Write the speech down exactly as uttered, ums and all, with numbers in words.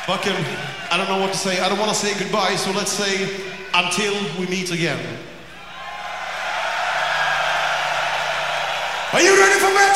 Fucking, I don't know what to say. I don't want to say goodbye, so let's say until we meet again. Are you ready for metal?